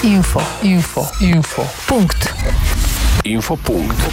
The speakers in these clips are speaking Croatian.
Infopunkt.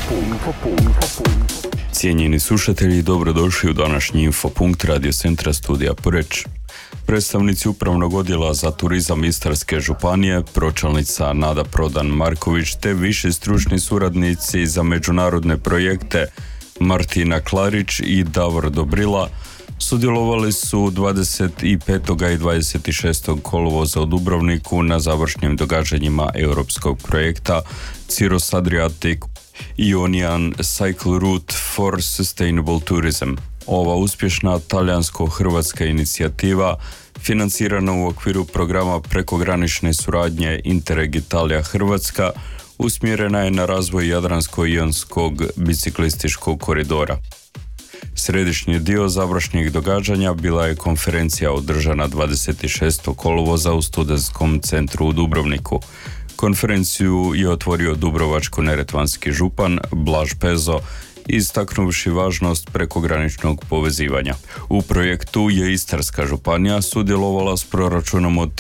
Cijenjeni slušatelji, dobrodošli u današnji Infopunkt Radio Centra Studija Poreč. Predstavnici Upravnog odjela za turizam Istarske županije, pročelnica Nada Prodan-Marković te viši stručni suradnici za međunarodne projekte Martina Klarić i Davor Dobrila sudjelovali su 25. i 26. kolovoza u Dubrovniku na završnim događanjima europskog projekta Cirrus Adriatic Ionian Cycle Route for Sustainable Tourism. Ova uspješna talijansko-hrvatska inicijativa, financirana u okviru programa prekogranične suradnje Interreg Italija-Hrvatska, usmjerena je na razvoj Jadransko-ionskog biciklističkog koridora. Središnji dio završnih događanja bila je konferencija održana 26. kolovoza u Studentskom centru u Dubrovniku. Konferenciju je otvorio dubrovačko-neretvanski župan Blaž Pezo, istaknuvši važnost prekograničnog povezivanja. U projektu je Istarska županija sudjelovala s proračunom od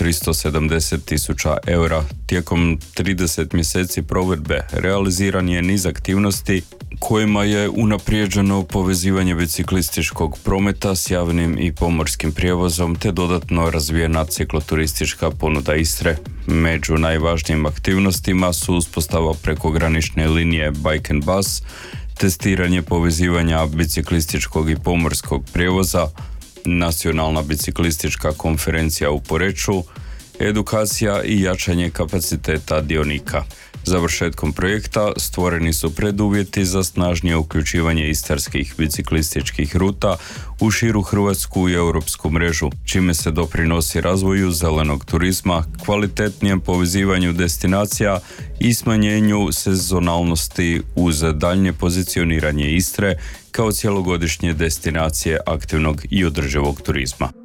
370.000 eura. Tijekom 30 mjeseci provedbe realiziran je niz aktivnosti kojima je unaprijeđeno povezivanje biciklističkog prometa s javnim i pomorskim prijevozom te dodatno razvijena cikloturistička ponuda Istre. Među najvažnijim aktivnostima su uspostava prekogranične linije Bike and Bus, testiranje povezivanja biciklističkog i pomorskog prijevoza, nacionalna biciklistička konferencija u Poreču, edukacija i jačanje kapaciteta dionika. Završetkom projekta stvoreni su preduvjeti za snažnije uključivanje istarskih biciklističkih ruta u širu hrvatsku i europsku mrežu, čime se doprinosi razvoju zelenog turizma, kvalitetnijem povezivanju destinacija i smanjenju sezonalnosti uz daljnje pozicioniranje Istre kao cjelogodišnje destinacije aktivnog i održivog turizma.